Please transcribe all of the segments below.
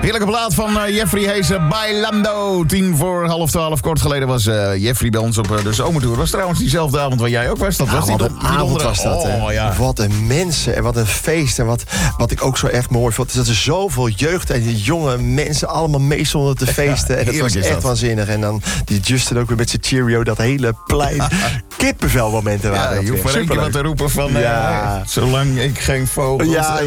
Heerlijke plaat van Jeffrey Heesen, Bailando. 11:10 kort geleden was Jeffrey bij ons op de zomertour. Was trouwens diezelfde avond waar jij ook was. Dat was wat een avond was dat. Ja. Wat een mensen en wat een feest. En wat ik ook zo echt mooi vond, is dat er zoveel jeugd en die jonge mensen allemaal meestonden te feesten. En dat was echt waanzinnig. En dan die Justin ook weer met zijn Cheerio, dat hele plein. Kippenvel momenten waren dat. Je hoeft maar één keer wat te roepen van zolang ik geen vogels... Ja,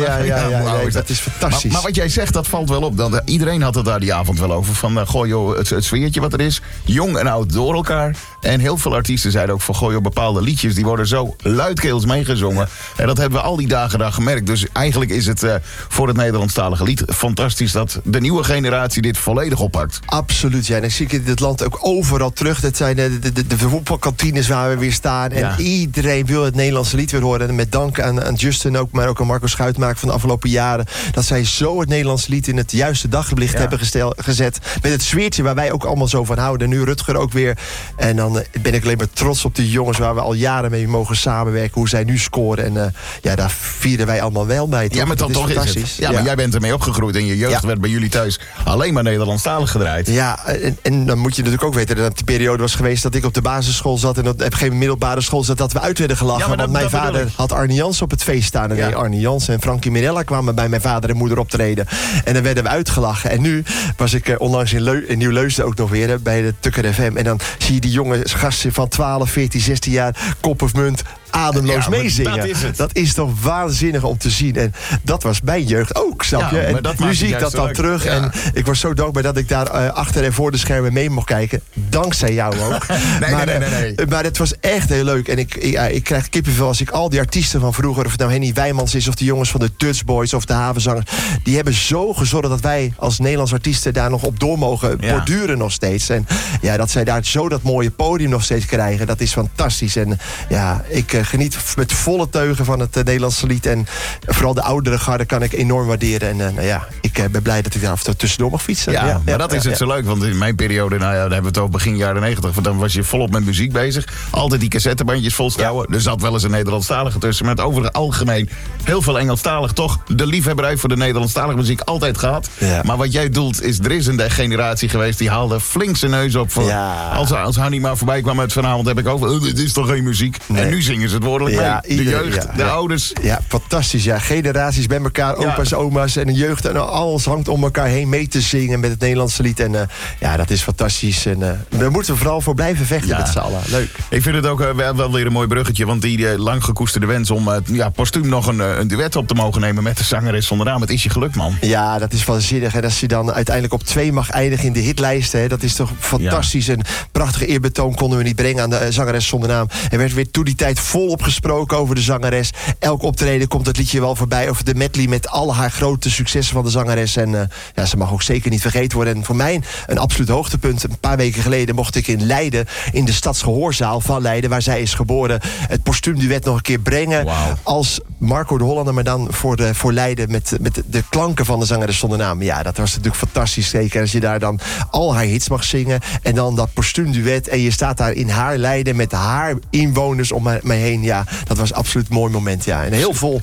dat is fantastisch. Maar wat jij zegt, dat valt wel op. Dan, iedereen had het daar die avond wel over. Van, goh joh, het sfeertje wat er is. Jong en oud door elkaar. En heel veel artiesten zeiden ook van, goh joh, bepaalde liedjes, die worden zo luidkeels meegezongen. En dat hebben we al die dagen daar gemerkt. Dus eigenlijk is het voor het Nederlandstalige lied fantastisch dat de nieuwe generatie dit volledig oppakt. Absoluut, ja. En dan zie ik in dit land ook overal terug. Dat zijn de voetbalkantines waar we weer staan. En iedereen wil het Nederlandse lied weer horen. En met dank aan Justin ook, maar ook aan Marco Schuitmaker van de afgelopen jaren, dat zij zo het Nederlandse lied in het juiste daglicht hebben gezet. Met het sfeertje waar wij ook allemaal zo van houden. Nu Rutger ook weer. En dan ben ik alleen maar trots op die jongens waar we al jaren mee mogen samenwerken. Hoe zij nu scoren. En daar vieren wij allemaal wel bij. Toch? Ja, maar dan toch is het. Ja, maar jij bent ermee opgegroeid. En je jeugd werd bij jullie thuis alleen maar Nederlandstalig gedraaid. Ja, en dan moet je natuurlijk ook weten dat de periode was geweest dat ik op de basisschool zat en op geen middelbare school zat, dat we uit werden gelachen. Want mijn vader had Arnie Jansen op het feest staan. En Arnie Jansen en Frankie Mirella kwamen bij mijn vader en moeder optreden. En dan werden we uitgelachen. En nu was ik onlangs in Nieuw-Leusden ook nog weer bij de Tukker FM. En dan zie je die jonge gasten van 12, 14, 16 jaar, kop of munt, ademloos meezingen. Dat is toch waanzinnig om te zien. En dat was mijn jeugd ook, snap je? En nu zie ik dat dan terug. Ja. En ik was zo dankbaar dat ik daar achter en voor de schermen mee mocht kijken. Dankzij jou ook. Nee. Maar het was echt heel leuk. En ik krijg kippenvel als ik al die artiesten van vroeger, of het nou Henny Wijmans is, of de jongens van de Dutch Boys, of de Havenzangers, die hebben zo gezorgd dat wij als Nederlands artiesten daar nog op door mogen borduren nog steeds. En dat zij daar zo dat mooie podium nog steeds krijgen, dat is fantastisch. En ik geniet met volle teugen van het Nederlandse lied. En vooral de oudere garde kan ik enorm waarderen. En ik ben blij dat ik daar af en toe tussendoor mag fietsen. Maar dat is het zo leuk. Want in mijn periode, daar hebben we het over begin jaren 90. Want dan was je volop met muziek bezig. Altijd die cassettebandjes volstouwen. Er zat wel eens een Nederlandstalige tussen. Maar het over het algemeen heel veel Engelstalig. Toch de liefhebberij voor de Nederlandstalige muziek altijd gehad. Ja. Maar wat jij doelt is, er is een generatie geweest die haalde flink zijn neus op. Voor, als Hanni maar voorbij kwam uit vanavond, heb ik over, dit is toch geen muziek? Nee. En nu zingen ze het woordelijk mee. De jeugd, de ouders. Ja, fantastisch. Ja, generaties bij elkaar, opa's, oma's en de jeugd. En alles hangt om elkaar heen mee te zingen met het Nederlandse lied. En dat is fantastisch. En daar moeten we vooral voor blijven vechten met z'n allen. Leuk. Ik vind het ook wel weer een mooi bruggetje. Want die lang gekoesterde wens om postuum nog een duet op te mogen nemen met de zangeres zonder naam. Het is je geluk, man. Ja, dat is waanzinnig. En als je dan uiteindelijk op 2 mag eindigen in de hitlijsten, dat is toch fantastisch. Een prachtige eerbetoon konden we niet brengen aan de zangeres zonder naam. Er werd weer toen die tijd volop gesproken over de zangeres. Elk optreden komt het liedje wel voorbij. Over de medley met al haar grote successen van de zangeres. En ze mag ook zeker niet vergeten worden. En voor mij een absoluut hoogtepunt. Een paar weken geleden mocht ik in Leiden, in de Stadsgehoorzaal van Leiden, waar zij is geboren, het postuumduet nog een keer brengen. Wow. Als Marco de Hollander, maar dan voor Leiden met de klanken van de zangeres zonder naam. Ja, dat was natuurlijk fantastisch. Zeker als je daar dan al haar hits mag zingen. En dan dat postuumduet. En je staat daar in haar Leiden met haar inwoners om mij heen. Ja, dat was absoluut een mooi moment. Ja. En heel vol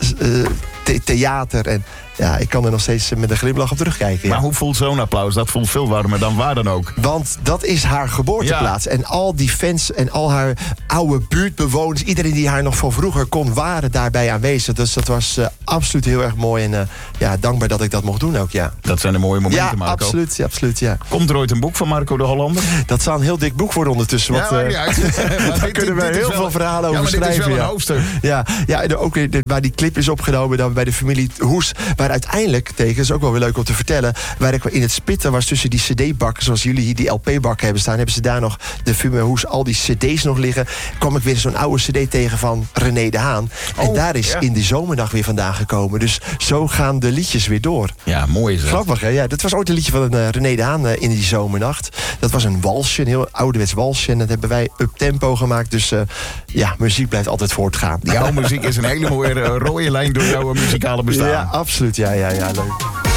theater. En ik kan er nog steeds met een glimlach op terugkijken. Maar hoe voelt zo'n applaus? Dat voelt veel warmer dan waar dan ook. Want dat is haar geboorteplaats. Ja. En al die fans en al haar oude buurtbewoners, iedereen die haar nog van vroeger kon, waren daarbij aanwezig. Dus dat was absoluut heel erg mooi. En dankbaar dat ik dat mocht doen ook, Dat zijn de mooie momenten, Marco. Absoluut. Komt er ooit een boek van Marco de Hollander? Dat zou een heel dik boek worden ondertussen. Want, daar kunnen we heel veel verhalen over schrijven. Dit is wel een hoofdstuk. En ook waar die clip is opgenomen, dan bij de familie Hoes. Waar uiteindelijk tegen, is ook wel weer leuk om te vertellen, waar ik in het spitten was tussen die cd-bakken, zoals jullie hier die LP-bakken hebben staan, hebben ze daar nog de familie Hoes al die cd's nog liggen. Kwam ik weer zo'n oude cd tegen van René de Haan. En daar is in de zomernacht weer vandaan gekomen. Dus zo gaan de liedjes weer door. Ja, mooi is dat. Grappig, hè? Ja, dat was ooit een liedje van René de Haan in die zomernacht. Dat was een walsje, een heel ouderwets walsje. En dat hebben wij up-tempo gemaakt. Dus muziek blijft altijd voortgaan. Jouw muziek is een hele mooie rode lijn door jouw muzikale bestaan. Ja, absoluut. Ja, leuk.